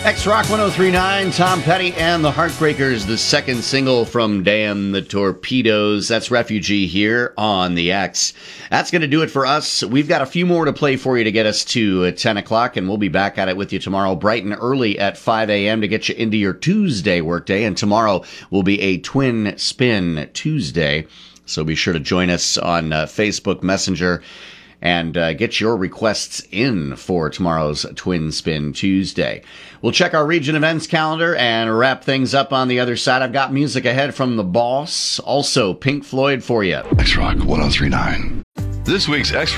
X-Rock 1039, Tom Petty and the Heartbreakers, the second single from Damn the Torpedoes. That's Refugee here on the X. That's going to do it for us. We've got a few more to play for you to get us to 10 o'clock, and we'll be back at it with you tomorrow bright and early at 5 a.m. to get you into your Tuesday workday. And tomorrow will be a Twin Spin Tuesday, so be sure to join us on Facebook Messenger and get your requests in for tomorrow's Twin Spin Tuesday. We'll check our region events calendar and wrap things up on the other side. I've got music ahead from The Boss, also Pink Floyd for you. X-Rock 1039. This week's X